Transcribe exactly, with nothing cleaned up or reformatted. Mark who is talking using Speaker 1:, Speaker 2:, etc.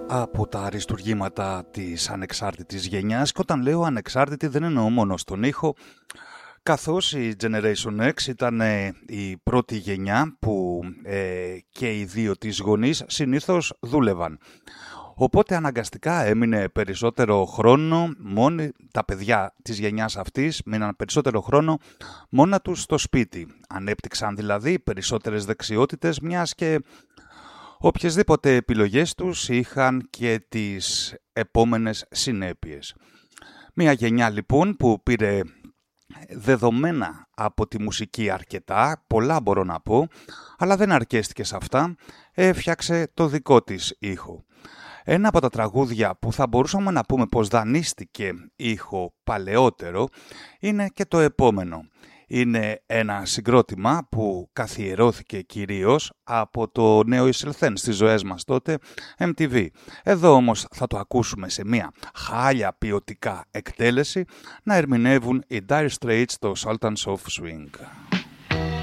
Speaker 1: Από τα αριστουργήματα της ανεξάρτητης γενιάς, και όταν λέω ανεξάρτητη δεν εννοώ μόνο στον ήχο, καθώς η Generation X ήταν ε, η πρώτη γενιά που ε, και οι δύο της γονείς συνήθως δούλευαν. Οπότε αναγκαστικά έμεινε περισσότερο χρόνο, μόνοι, τα παιδιά της γενιάς αυτής μείναν περισσότερο χρόνο μόνα τους στο σπίτι. Ανέπτυξαν δηλαδή περισσότερες δεξιότητες, μιας και οποιασδήποτε επιλογές τους είχαν και τις επόμενες συνέπειες. Μια γενιά λοιπόν που πήρε δεδομένα από τη μουσική αρκετά, πολλά μπορώ να πω, αλλά δεν αρκέστηκε σε αυτά, έφτιαξε το δικό της ήχο. Ένα από τα τραγούδια που θα μπορούσαμε να πούμε πως δανείστηκε ήχο παλαιότερο είναι και το επόμενο. Είναι ένα συγκρότημα που καθιερώθηκε κυρίως από το νέο εισελθέν στις ζωές μας τότε εμ τι βι. Εδώ όμως θα το ακούσουμε σε μια χάλια ποιοτικά εκτέλεση να ερμηνεύουν οι Dire Straits το Sultans of Swing.